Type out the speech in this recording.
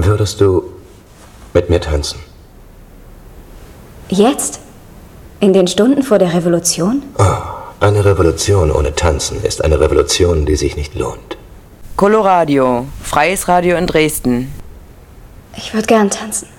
Würdest du mit mir tanzen? Jetzt? In den Stunden vor der Revolution? Oh, eine Revolution ohne Tanzen ist eine Revolution, die sich nicht lohnt. Coloradio, freies Radio in Dresden. Ich würde gern tanzen.